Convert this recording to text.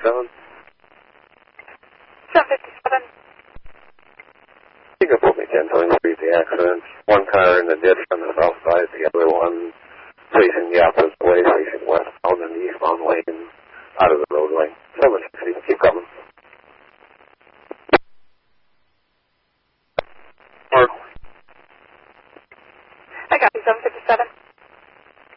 757? 757. You can put me 1023 the accident. One car in the ditch on the south side, the other one facing the opposite way, facing